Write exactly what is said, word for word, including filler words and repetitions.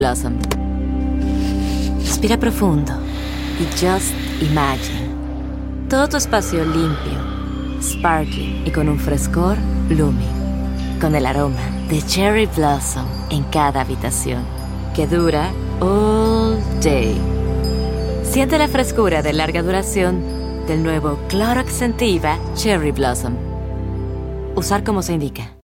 Blossom. Respira profundo y just imagine. Todo tu espacio limpio, sparkling y con un frescor blooming. Con el aroma de Cherry Blossom en cada habitación, que dura all day. Siente la frescura de larga duración del nuevo Clorox Scentiva Cherry Blossom. Usar como se indica.